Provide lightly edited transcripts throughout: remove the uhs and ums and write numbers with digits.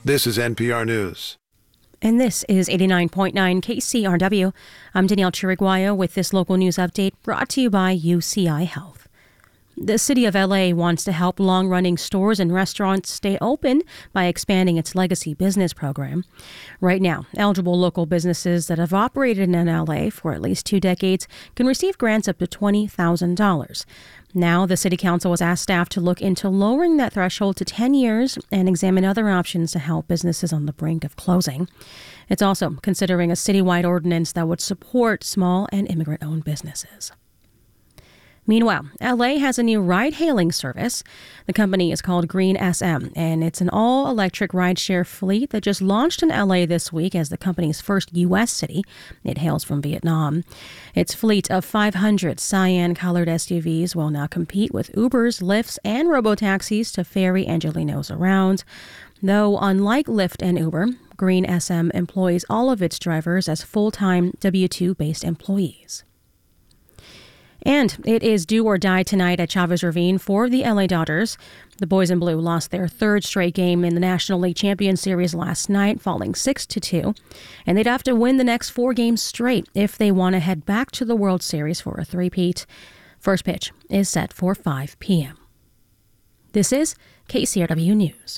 This is NPR News. And this is 89.9 KCRW. I'm Danielle Chiriguayo with this local news update brought to you by UCI Health. The city of LA wants to help long-running stores and restaurants stay open by expanding its legacy business program. Right now, eligible local businesses that have operated in LA for at least 2 decades can receive grants up to $20,000. Now, the city council has asked staff to look into lowering that threshold to 10 years and examine other options to help businesses on the brink of closing. It's also considering a citywide ordinance that would support small and immigrant-owned businesses. Meanwhile, LA has a new ride-hailing service. The company is called Green SM, and it's an all-electric rideshare fleet that just launched in LA this week as the company's first U.S. city. It hails from Vietnam. Its fleet of 500 cyan-colored SUVs will now compete with Ubers, Lyfts, and robotaxis to ferry Angelenos around. Though, unlike Lyft and Uber, Green SM employs all of its drivers as full-time W-2-based employees. And it is do or die tonight at Chavez Ravine for the LA Dodgers. The Boys in Blue lost their third straight game in the National League Champion Series last night, falling 6-2. And they'd have to win the next 4 games straight if they want to head back to the World Series for a three-peat. First pitch is set for 5 p.m. This is KCRW News.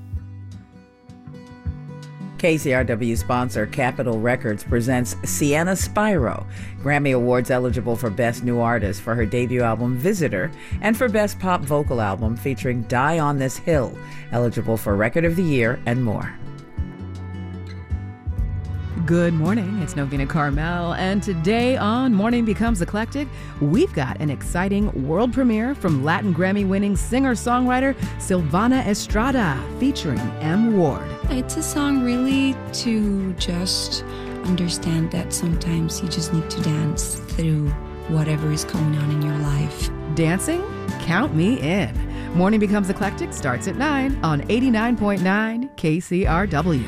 KCRW sponsor Capitol Records presents Sienna Spiro, Grammy Awards eligible for Best New Artist for her debut album Visitor and for Best Pop Vocal Album featuring Die on This Hill, eligible for Record of the Year and more. Good morning, it's Novena Carmel, and today on Morning Becomes Eclectic, we've got an exciting world premiere from Latin Grammy-winning singer-songwriter Silvana Estrada featuring M. Ward. It's a song really to just understand that sometimes you just need to dance through whatever is going on in your life. Dancing? Count me in. Morning Becomes Eclectic starts at 9 on 89.9 KCRW.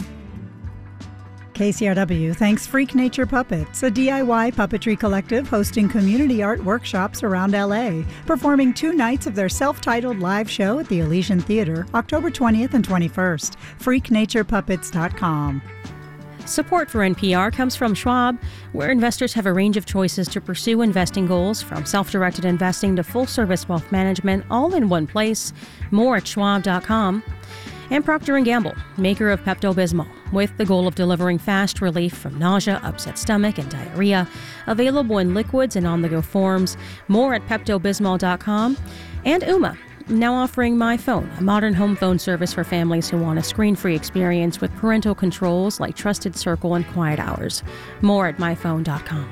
KCRW thanks Freak Nature Puppets, a DIY puppetry collective hosting community art workshops around LA, performing 2 nights of their self-titled live show at the Elysian Theater, October 20th and 21st. FreakNaturePuppets.com. Support for NPR comes from Schwab, where investors have a range of choices to pursue investing goals, from self-directed investing to full-service wealth management, all in one place. More at Schwab.com. And Procter & Gamble, maker of Pepto-Bismol, with the goal of delivering fast relief from nausea, upset stomach, and diarrhea. Available in liquids and on-the-go forms. More at PeptoBismol.com. And Ooma, now offering My Phone, a modern home phone service for families who want a screen-free experience with parental controls like Trusted Circle and Quiet Hours. More at MyPhone.com.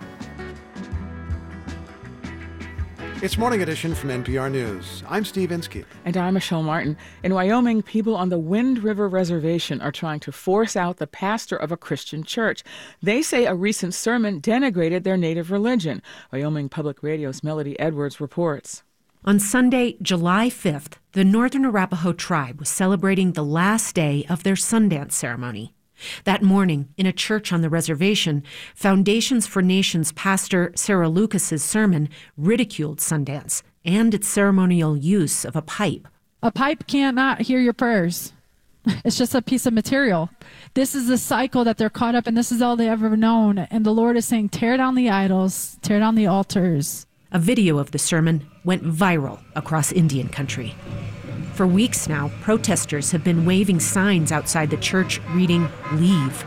It's Morning Edition from NPR News. I'm Steve Inskeep. And I'm Michelle Martin. In Wyoming, people on the Wind River Reservation are trying to force out the pastor of a Christian church. They say a recent sermon denigrated their native religion. Wyoming Public Radio's Melody Edwards reports. On Sunday, July 5th, the Northern Arapaho tribe was celebrating the last day of their Sundance ceremony. That morning, in a church on the reservation, Foundations for Nations pastor Sarah Lucas's sermon ridiculed Sundance and its ceremonial use of a pipe. A pipe cannot hear your prayers. It's just a piece of material. This is the cycle that they're caught up in. This is all they ever known. And the Lord is saying, tear down the idols, tear down the altars. A video of the sermon went viral across Indian country. For weeks now, protesters have been waving signs outside the church reading, "Leave."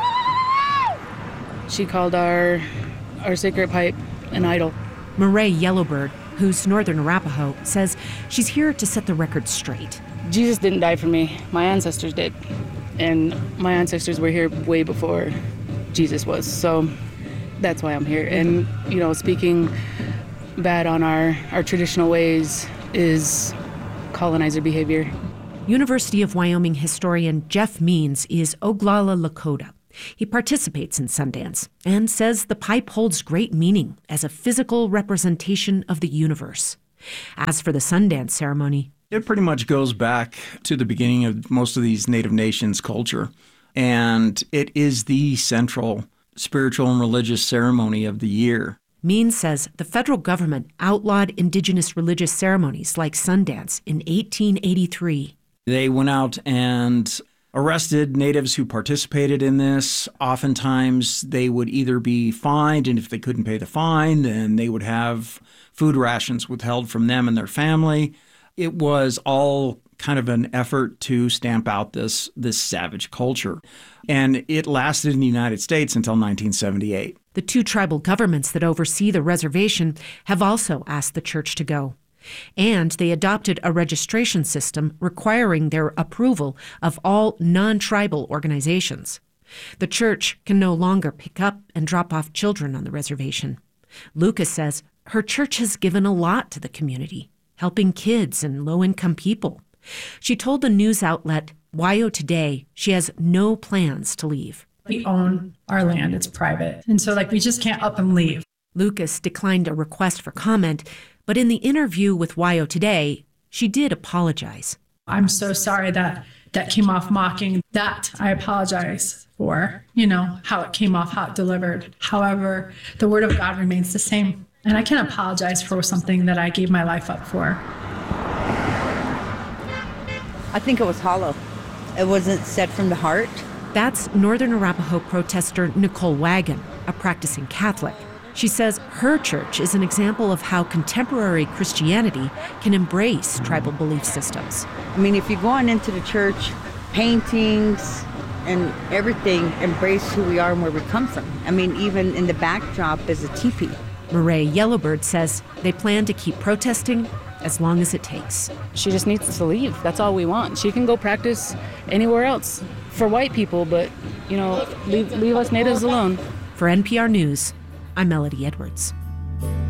She called our sacred pipe an idol. Murray Yellowbird, who's Northern Arapaho, says she's here to set the record straight. Jesus didn't die for me. My ancestors did. And my ancestors were here way before Jesus was. So that's why I'm here. And, speaking bad on our traditional ways is colonizer behavior. University of Wyoming historian Jeff Means is Oglala Lakota. He participates in Sundance and says the pipe holds great meaning as a physical representation of the universe. As for the Sundance ceremony, it pretty much goes back to the beginning of most of these Native Nations culture. And it is the central spiritual and religious ceremony of the year. Means says the federal government outlawed indigenous religious ceremonies like Sundance in 1883. They went out and arrested natives who participated in this. Oftentimes, they would either be fined, and if they couldn't pay the fine, then they would have food rations withheld from them and their family. It was all kind of an effort to stamp out this savage culture. And it lasted in the United States until 1978. The 2 tribal governments that oversee the reservation have also asked the church to go. And they adopted a registration system requiring their approval of all non-tribal organizations. The church can no longer pick up and drop off children on the reservation. Lucas says her church has given a lot to the community, helping kids and low-income people. She told the news outlet WYO Today she has no plans to leave. We own our land. It's private. And so, we just can't up and leave. Lucas declined a request for comment, but in the interview with WYO Today, she did apologize. I'm so sorry that came off mocking. That I apologize for, how it came off, how it delivered. However, the word of God remains the same. And I can't apologize for something that I gave my life up for. I think it was hollow. It wasn't said from the heart. That's Northern Arapaho protester Nicole Wagon, a practicing Catholic. She says her church is an example of how contemporary Christianity can embrace tribal belief systems. I mean, if you go on into the church, paintings and everything embrace who we are and where we come from. I mean, even in the backdrop is a teepee. Marae Yellowbird says they plan to keep protesting as long as it takes. She just needs to leave. That's all we want. She can go practice anywhere else for white people, but, leave us natives alone. For NPR News, I'm Melody Edwards.